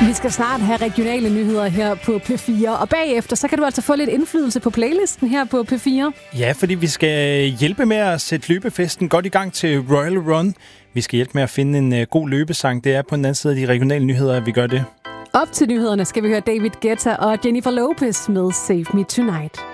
Vi skal snart have regionale nyheder her på P4, og bagefter så kan du altså få lidt indflydelse på playlisten her på P4. Ja, fordi vi skal hjælpe med at sætte løbefesten godt i gang til Royal Run. Vi skal hjælpe med at finde en god løbesang. Det er på den anden side af de regionale nyheder, at vi gør det. Op til nyhederne skal vi høre David Guetta og Jennifer Lopez med Save Me Tonight.